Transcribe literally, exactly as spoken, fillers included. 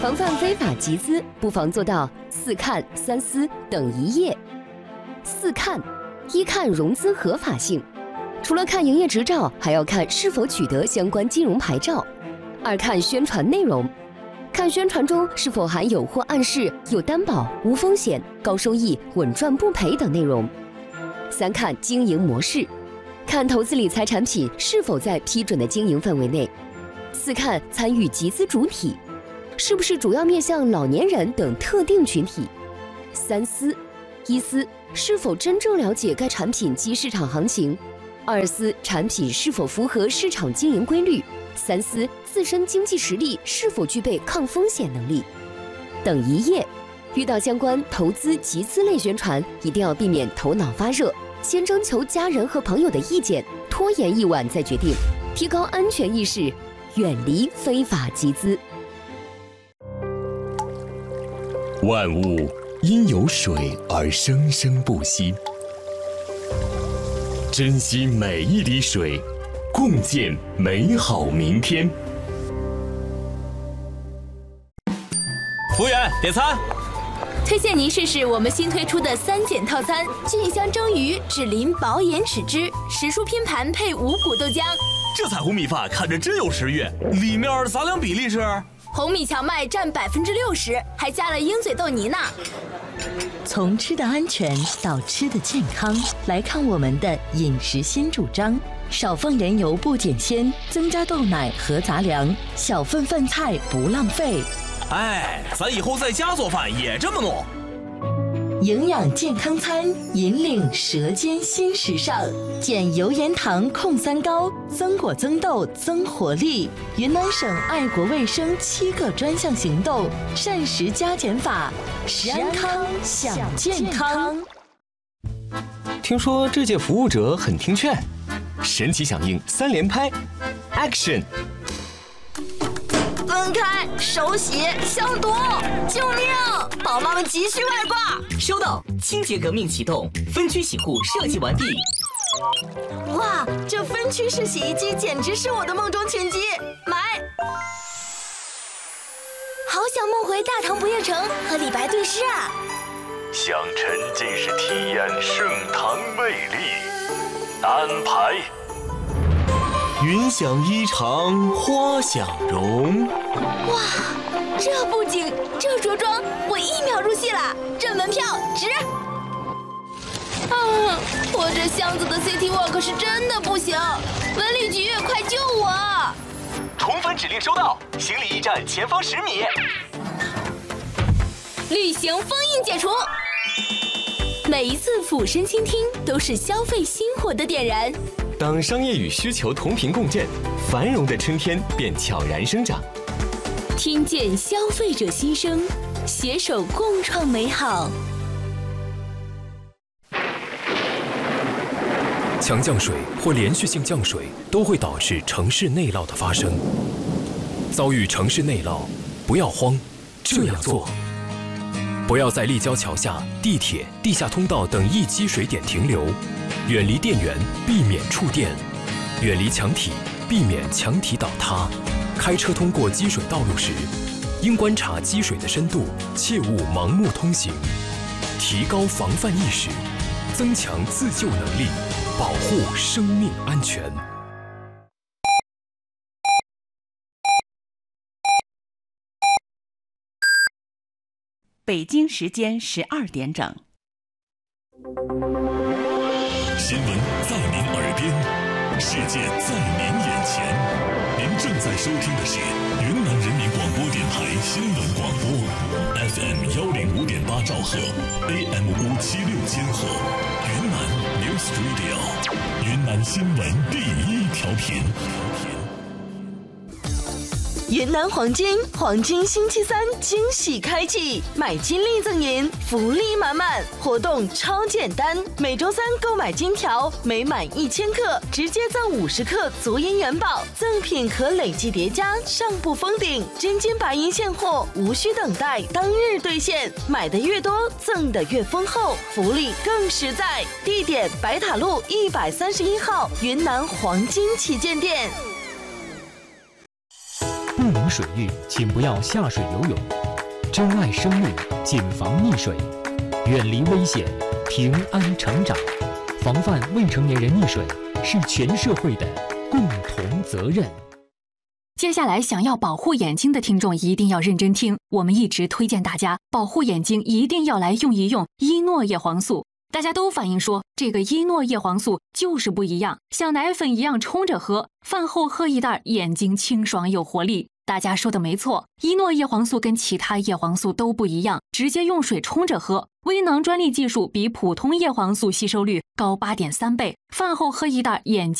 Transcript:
防范非法集资，不妨做到四看三思等一业。四看：一看融资合法性，除了看营业执照，还要看是否取得相关金融牌照。二看宣传内容，看宣传中是否含有或暗示有担保、无风险、高收益、稳赚不赔等内容。三看经营模式，看投资理财产品是否在批准的经营范围内。四看参与集资主体，是不是主要面向老年人等特定群体。三思：一思是否真正了解该产品及市场行情；二思产品是否符合市场经营规律；三思自身经济实力是否具备抗风险能力。等一业：遇到相关投资集资类宣传，一定要避免头脑发热，先征求家人和朋友的意见，拖延一晚再决定，提高安全意识，远离非法集资。 万物因有水而生生不息，珍惜每一滴水，共建美好明天。 服务员，点餐。 推荐您试试我们新推出的三减套餐：菌香蒸鱼、脂淋薄盐豉汁、时蔬拼盘配五谷豆浆。 这彩虹米饭看着真有食欲，里面杂粮比例是？ 红米荞麦占百分之六十，还加了鹰嘴豆泥呢。 从吃的安全到吃的健康，来看我们的饮食新主张：少放盐油不减鲜，增加豆奶和杂粮，小份饭菜不浪费。 哎，咱以后在家做饭也这么弄。 营养健康餐，引领舌尖新时尚，减油盐糖控三高，增果增豆增活力。云南省爱国卫生七个专项行动，膳食加减法，食安康享健康。 听说这届服务者很听劝，神奇响应三连拍 ，Action！ 分开，手洗，消毒！救命！宝妈们急需外挂。 收到，清洁革命启动，分区洗护设计完毕。 哇，这分区式洗衣机简直是我的梦中情机，买！ 好想梦回大唐不夜城和李白对诗啊！ 想沉浸式体验盛唐魅力，安排。 云想衣裳花想容。 哇，这布景，这着装，我一秒入戏了，这门票值。啊，我这箱子的 City Walk 是真的不行，文旅局快救我！ 重返指令收到，行李驿站前方十米。 旅行封印解除。每一次俯身倾听，都是消费新火的点燃。 当商业与需求同频共振，繁荣的春天便悄然生长。 听见消费者心声，携手共创美好。 强降水或连续性降水都会导致城市内涝的发生。遭遇城市内涝，不要慌，这样做：不要在立交桥下、地铁、地下通道等易积水点停留。远离电源，避免触电；远离墙体，避免墙体倒塌。开车通过积水道路时，应观察积水的深度，切勿盲目通行。提高防范意识，增强自救能力，保护生命安全。 北京时间十二点整。 新闻在您耳边，世界在您眼前。您正在收听的是云南人民广播电台新闻广播 ，F M 幺零五点八兆赫 ，A M 五七六千赫，云南 News Radio， 云南新闻第一调频。 云南黄金黄金星期三惊喜开启，买金粒赠银，福利满满，活动超简单。每周三购买金条，每满一千克直接赠五十克足银元宝，赠品可累计叠加，上不封顶。真金白银现货，无需等待，当日兑现，买的越多，赠的越丰厚，福利更实在。地点：白塔路一百三十一号云南黄金旗舰店。 不明水域，请不要下水游泳。珍爱生命，谨防溺水，远离危险，平安成长。防范未成年人溺水是全社会的共同责任。 接下来，想要保护眼睛的听众一定要认真听，我们一直推荐大家保护眼睛，一定要来用一用伊诺叶黄素。大家都反映说，这个伊诺叶黄素就是不一样，像奶粉一样冲着喝，饭后喝一袋，眼睛清爽有活力。大家说的没错，伊诺叶黄素跟其他叶黄素都不一样，直接用水冲着喝。微囊专利技术比普通叶黄素吸收率高 八点三倍，饭后喝一袋，眼睛